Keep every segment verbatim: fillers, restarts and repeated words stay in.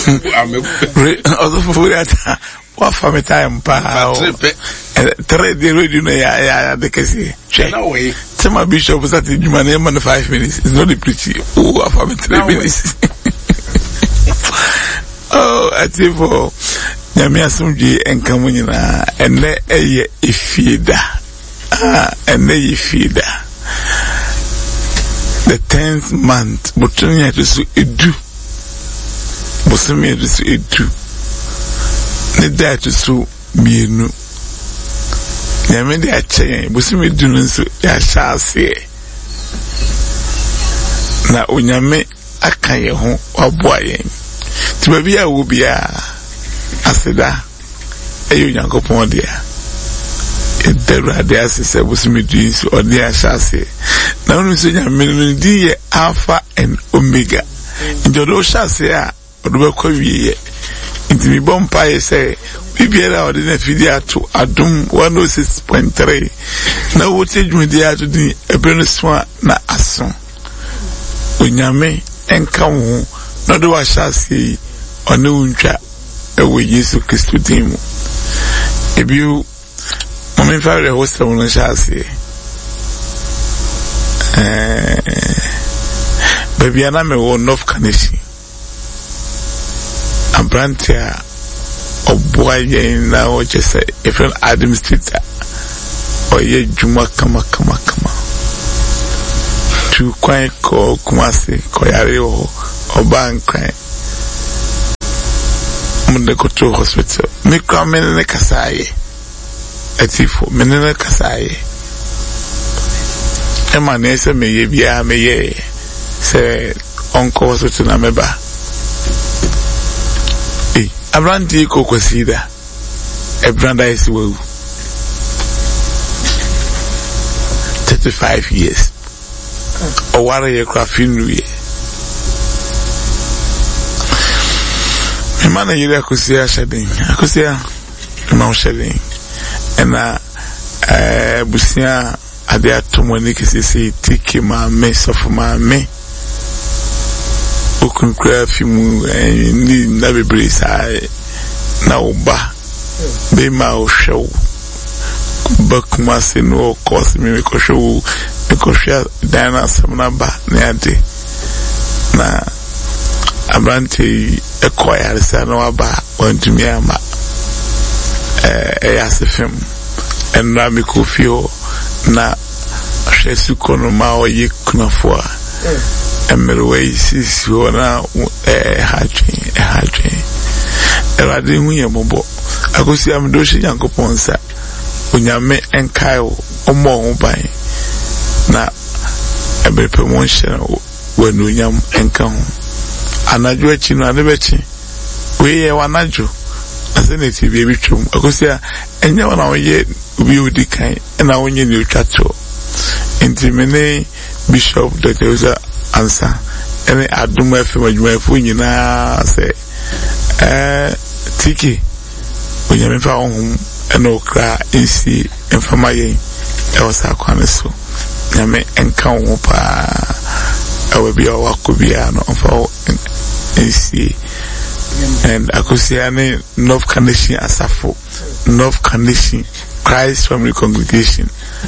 Also for that, what for me time pa? Three day radio na ya ya de kesi. No way. Tell my bishop that you man in five minutes. It's not the pretty. Oh, for me three minutes. Oh, I tell for nyame asomdwe enka mu nyina enne eye ifida. Ah, enne ifida. The tenth month, but Tanya to so edu. Bosome to so edu. Ne da to so mienu. Nyame de ache, bosome edu nso ya sha ase. Na onyame aka ye ho waboa yen. Ti ba bia wo bia aseda. Eyo Nyankopon dia. Edera de asese bosome edu nso odi a sha ase. Na unu so nyame di ye Alpha and Omega. Njodo sha ase a odo kwa wiye. Nti mi bompa ye say bibiara odi na fidi ato adum one oh six point three. Na wote dwudi ato din ebreno so na aso. Onyame enka wo na do wa sha ase one untwa ewe Yesu Kristo din mu. Ebiu mo me fa re hosta wo na sha ase. Eh, baby, I am a North Kaneshi. I'm Brantia or boy now, just say, if an administrator or ye Juma Kama Kama Kama to quiet call Kumasi, Koyario or Bankai Mundakoto Hospital. Mikra Menene Kasai, a tifo, Menene Kasai. Emma nese me ye bia me ye se onko so tuna meba eh abranti ko kwasida e branda isi wo thirty-five years o ware ye krafinu ye me mana yire akosia shadin akosia ma shadin ena eh busia ade atomoni kesese tiki ma me sofu ma me okunkra fimu ni na bebre sai na oba be ma o show bakuma se no course me me ko show me ko share dana samna ba na ade na abranti ekoya resa no aba wantumi ama eh e asefem enra me ko fio na shesu kono ma oye kunafoa emerwe sisi ona eh hatwe eh hatwe erade hu ye mobo akosi amdo shi Nyankopon sa onyame enkai omo ho ban na ebepe mo nhyira wanu nyam enka ho anadwo achi no anebechi we ye wanajo asene ti bi bitwum akosi a enya wana oye obi odi kan na onye ni otwato intimene Bishop Doctor Uza answer ene adum efe madwumafo nyina se eh tiki onyame fa ohum ene okra isi enfama yen e wasa kwane so nyame enka wo pa awe bia wakobia no fa isi and akosiane North Kaneshi asafo North Kaneshi Christ Family Congregation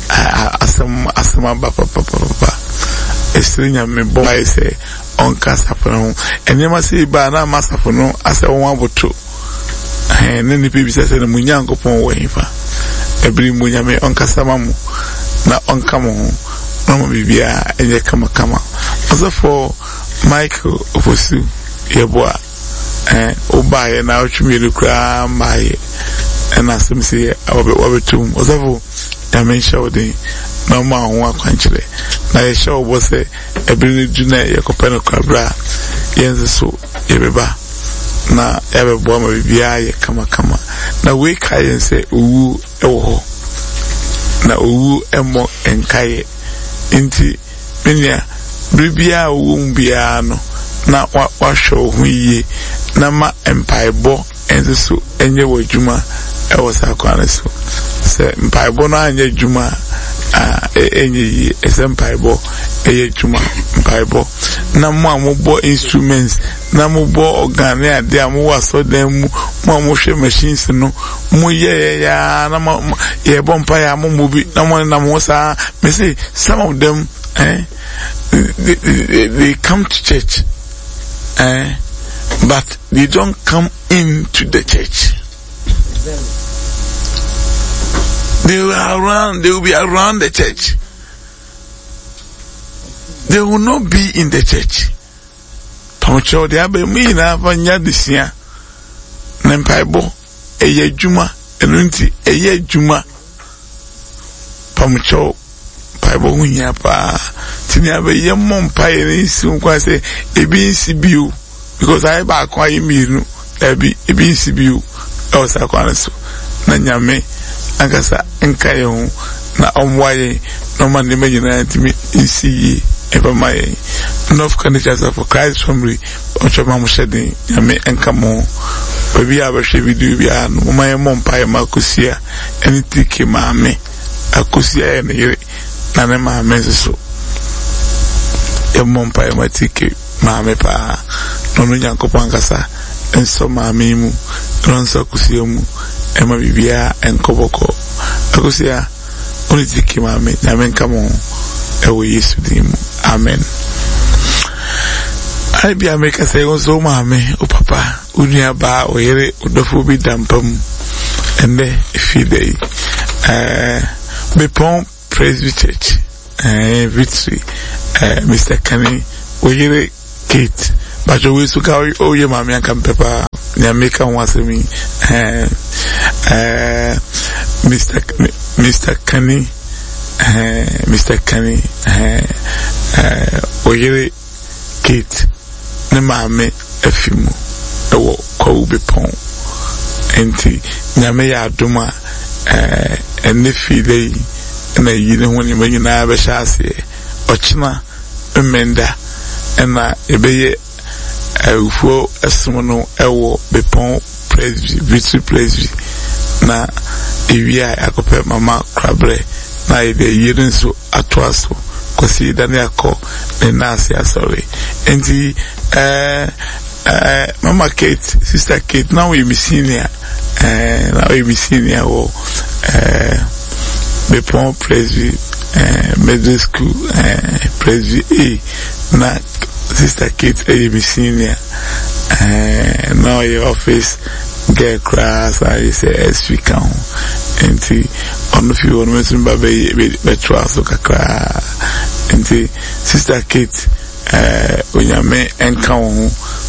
asam asama papa papa papa esrinya me boy say on kasapono enyema say ba na masapono asa won aboto eh ne ni bibi say na munyankopon wo hifa ebri munyame on kasama mu na on kamo no mo bibia enye kama kama also for Michael Oposu yeboa eh obaye na otwumi kura mai ena semsi awobe wabetum also dimension wodi na ma ho akwankyere na ye show bo se ebiri duna ye kopeno kwabra yenze so yebeba na yebebo ma bibia ye kama kama na we kai se owu ewo ho na owu emo enkaye inti menya bibia owu mbia no na wa show hu yi na ma empaibo enze so enye wajuma ewo sa kwane so se mpaibo no anye juma ah enyi esempaibo eye juma mpaibo na mo amobo instruments na mo bo organ ya de amowa so dem mu mo amohwe machines no mo ye ya na mo ye bompa ya mo mo bi na mo na mo sa me say some of them eh they, they, they come to church eh but they don't come into the church. They will around, they will be around the church. They will not be in the church. Pamucho, they have me na vanya disia. Nempaibo, eye juma, enunti, eye juma. Pamucho, paibo hunya pa. Tini abe ye mom pa ye si unkwa se, ebi insi biu. Because I ba kwa imiru, ebi, ebi insi biu. Ewa sa kwa naso. Na nyame. Angasa enkayo na omwaye no man de menyina ntimi nsiyi eba maye North Canada for Christ family ochoma mushedi yame enkamo baby abahwe video bia no maye mompaye makosia enitiki maame akosia ene yire na ne maame so e mompaye matiki maame pa no no nyankopon angasa enso maame mu ronso kosia mu ema bibia enkoboko akosia onitiki mame nyame nkamo ewo Yesu dimu amen. Ai bia meka say onso mame o papa unia ba oyere odofo bi dampam ende fidei eh Bepon Praise Church eh Victory eh Mister Kani oyere Kate bajo we suka oye mame anka pepa nyame ka wasemi eh Uh, Mister Mister Kani, uh, Mister Kani, uh, uh, oyere Kate, ne maame efimu, ewo kwa Bepon, enti nyame ya aduma, uh, ene fide ena yine honi menyi na abesha ase, ochina emenda, ena ebeye uh, ufuo esimono ewo Bepon Praise Victory Praise na ewia akope mama krabre na ide yiri nso atoaso kwasi dane akọ ne nase asori enti eh eh mama Kate sister Kate now we be senior eh now we be senior wo eh Bepon Praise eh middle school eh Praise E na sister Kate A B senior eh now your office get class I say S V count enti on the few on me be be trust kakra enti sister Kate eh onyame enka wo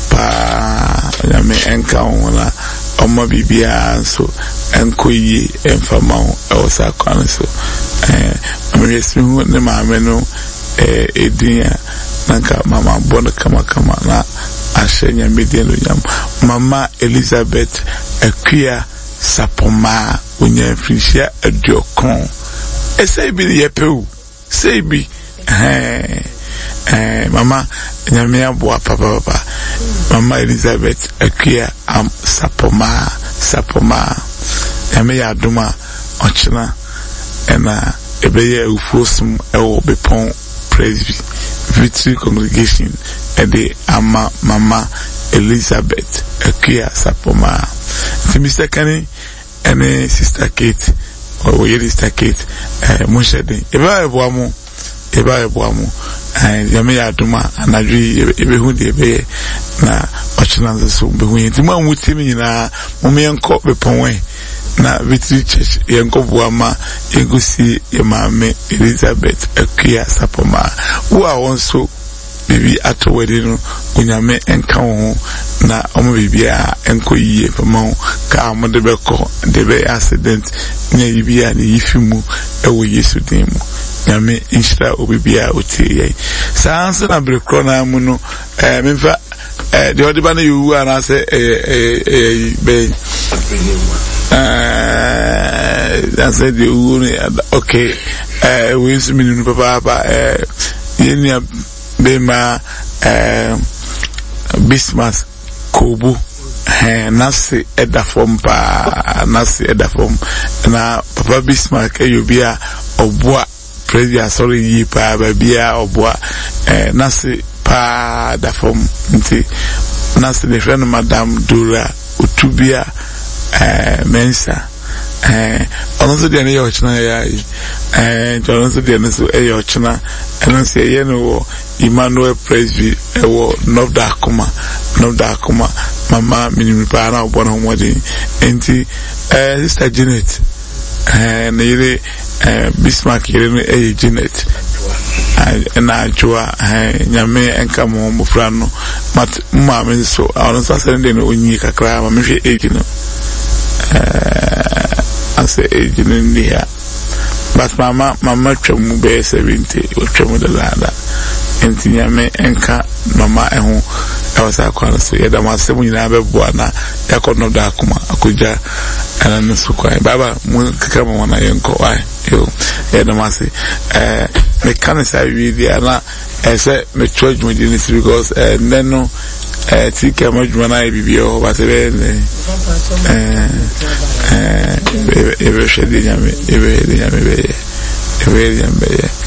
pa onyame enka wo na omo bibia so enkoyi enfama wo e wo sa kwan so eh amesi hu ne maame no eh edinya nanka mama bon kama kama na ashenya mediano nyam mama Elizabeth Akia Sapoma unya frisia adiokon ese bi yepewu sei bi eh eh mama nyame aboa papa papa mama Elizabeth Akia am Sapoma Sapoma nyame ya aduma ochina ena ebeye ufosum ewo Bepon Praise Victory Congregation ede ama mama Elizabeth Akia Sapoma. Si Mister Kani ene sister Kate or we sister Kate eh munshede eba ebo amu eba ebo amu eh yame ya aduma anadwi ebe hu de ebe na ochina so be hu yenti ma mutimi nyina mo yenko Bepon we na Victory Church yenko buama yegusi yemame Elizabeth Akia Sapoma wo a wonso bibi ato wedi no unyame enka wo na omo bibia enko yiye pama ka mo de beko de be accident nya yibia ni yifimu ewo Yesu din mu nyame inshira obibia otie sanso na brekro na mu no eh memfa eh de odiba na yu ana se eh eh be eh I said you okay eh we use me no papa eh yenya bema eh Bismarck Kobu eh nasi edafom pa nasi edafom na papa Bismarck eyobia obua praise sorry yi pa ba bia oboa eh nase pa da fom nti nase de friend madam Dora Otubia eh Mensa eh onso de ne yo china ya eh onso de ne so e yo china eno se ye no Emmanuel Praise ewo Novda Akuma Novda Akuma mama minimi pa na obo na homodi enti eh sister Janet eh na yire eh Bismarck yire no eh Janet na ajua eh nyame enka mo mofra no mat mma me so awon so asende no onyi kakra ma me hwe age no eh ase age no ndia but mama mama twemu be seventy o twemu de lada enti nyame enka mama ehu awasa kwa so yeda ma se mu nyina beboa na yakono da akoma akoja ana no so kwa baba mu kakra mo na yenko ai yo yeda ma se eh me kan say we dia na ese me charge me this because eh neno eh tika majuma na bibio ba se be eh eh ebe ebe shedi nyame ebe nyame be ebe nyame be